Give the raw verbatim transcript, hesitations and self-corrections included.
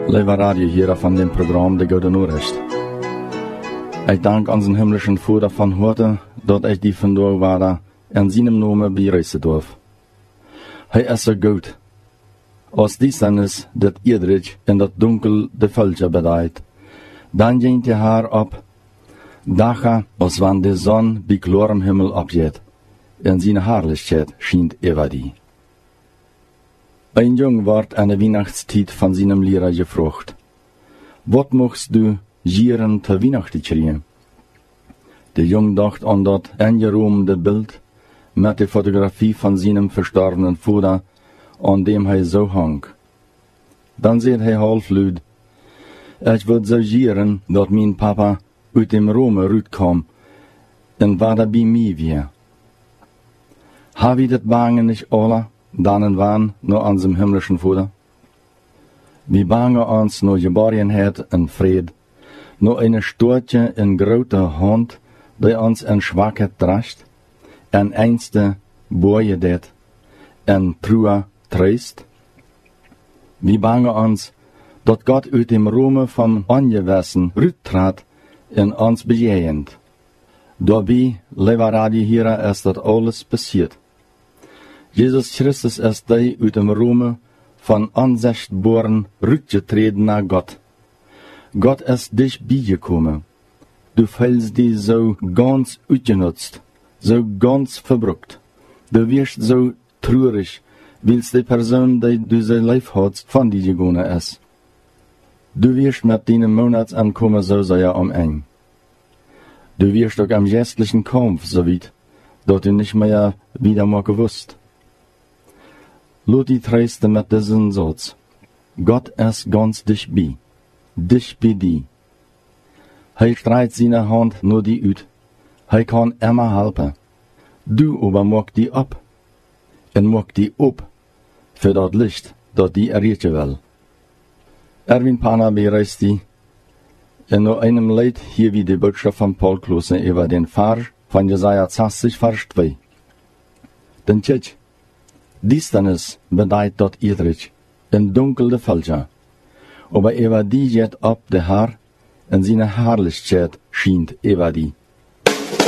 Lieve radiohörer van dem Programm De Goede Noorrecht. Ik dank aan zijn himmlischen Vader van heute, dat ik die vandaag waarde en zijn naam bereizen durf. Hij is zo goed. Als die zijn is, dat iedereen in dat donkel de vuiltje bedijt. Dan ging hij haar op, dagen als wanneer de zon bij klarem himmel opgeet, en zijn haarlichheid schijnt over die. Ein Jung wordt aan de Weihnachtstijd van zijn leraar gevraagd: Wat mochtst du gieren te Weihnachten kriegen? De Jung dacht aan dat ingeroemde beeld met de fotografie van zijn verstorvenen vader, aan dem hij zo hang. Dan zei hij halfluid: Ik wil zo gieren dat mijn papa uit dem Rome uitkwam en waar er bij mij weer. Heb je dat bangen niet alle? Dan en wan naar onze himmlischen Vader. We bangen ons naar geborgenheid en vrede, naar een stootje in grote hand, die ons in zwakheid draagt, en einste boeien deed, en true troost. We bangen ons dat God uit dem Rome van ongewissen uittrad en ons bejegend. Daarbij, lieve radiohörer, is dat alles passiert. Jesus Christus ist die uit dem Rome von onzichtbaren rückgetreten nach Gott. Gott ist dich beigekommen. Du fühlst dich so ganz ausgenutzt, so ganz verbruckt. Du wirst so traurig, weil die Person, die du sein Leben hast, von dir gegangen ist. Du wirst mit deinem Monatsankommen so sehr am eng. Du wirst auch am geistlichen Kampf so weit, dass du nicht mehr wieder mal gewusst. Lot die tröste mit diesem Satz: Gott ist ganz dich bei, dich bei dir. Hij streicht seine Hand nur die uit, hij kann immer helfen. Du aber mag die ab, en mag die op, für dat Licht, dat die erreichen will. Erwin Pana bereist die, en nur einem Lied hier wie die Botschaft von Paul Klose über den Vers von Jesaja zwanzig, Vers zwei. Den Tschitsch, Diestanis bedeit dat iedrich, in dunkelde Fälscher, aber über die jet ab de Haar, en seine Herrlichkeit schient über die.